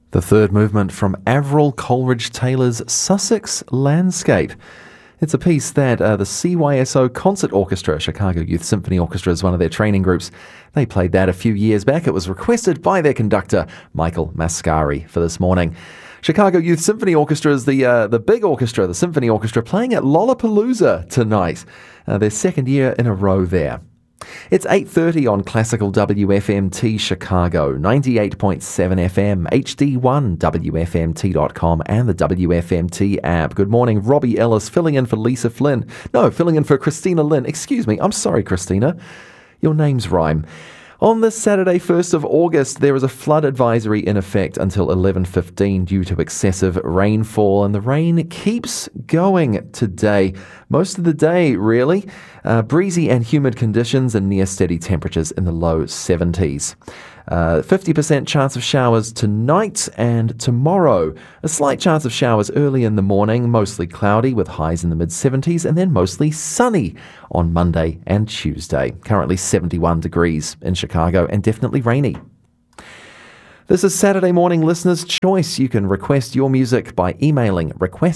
The third movement from Avril Coleridge-Taylor's Sussex Landscape. It's a piece that the CYSO Concert Orchestra, Chicago Youth Symphony Orchestra, is one of their training groups. They played that a few years back. It was requested by their conductor, Michael Mascari, for this morning. Chicago Youth Symphony Orchestra is the big orchestra, the symphony orchestra, playing at Lollapalooza tonight. Their second year in a row there. It's 8:30 on Classical WFMT Chicago, 98.7 FM, HD1, WFMT.com and the WFMT app. Good morning, Robbie Ellis filling in for Lisa Flynn. No, filling in for Christina Lynn. Excuse me, I'm sorry, Christina. Your names rhyme. On this Saturday, 1st of August, there is a flood advisory in effect until 11:15 due to excessive rainfall, and the rain keeps going today. Most of the day, really. Breezy and humid conditions and near steady temperatures in the low 70s. 50% chance of showers tonight and tomorrow. A slight chance of showers early in the morning, mostly cloudy with highs in the mid-70s, and then mostly sunny on Monday and Tuesday. Currently 71 degrees in Chicago and definitely rainy. This is Saturday Morning Listener's Choice. You can request your music by emailing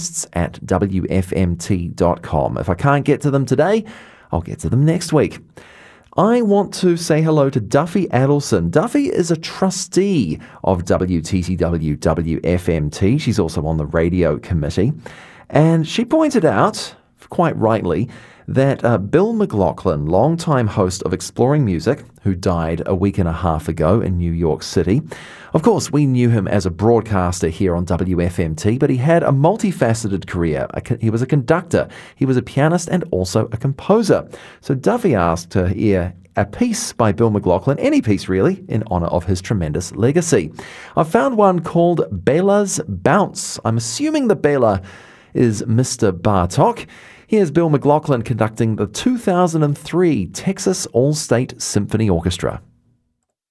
requests@wfmt.com. If I can't get to them today, I'll get to them next week. I want to say hello to Duffy Adelson. Duffy is a trustee of WTTW WFMT. She's also on the radio committee. And she pointed out, quite rightly, that Bill McLaughlin, longtime host of Exploring Music, who died a week and a half ago in New York City. Of course, we knew him as a broadcaster here on WFMT, but he had a multifaceted career. He was a conductor, he was a pianist, and also a composer. So Duffy asked to hear a piece by Bill McLaughlin, any piece really, in honour of his tremendous legacy. I found one called Bela's Bounce. I'm assuming the Bela is Mr. Bartok. Here's Bill McLaughlin conducting the 2003 Texas All-State Symphony Orchestra.